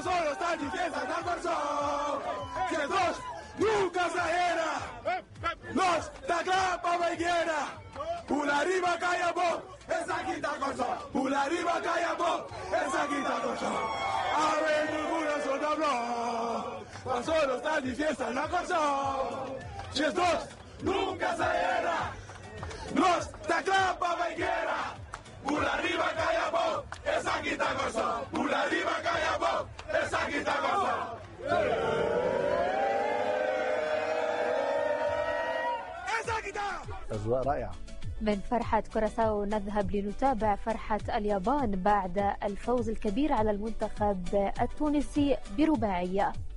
solo está difesa da Corsão. Jesus nunca sairá. Nós da Grapa Baigueira. Pula arriba, cai a boca. Essa aqui tá Corsão. Pula arriba, cai a boca. Essa aqui tá Corsão. A ver murmura só da bló. Mas solo está difesa da Corsão. Jesus nunca sairá. Nós da Grapa Baigueira. Pula arriba, cai a boca. Essa aqui tá Corsão. Pula arriba, cai a boca. essa aqui tá Corsão. essa aqui tá. أجواء رائعة. من فرحة كوراساو نذهب لنتابع فرحة اليابان بعد الفوز الكبير على المنتخب التونسي برباعية.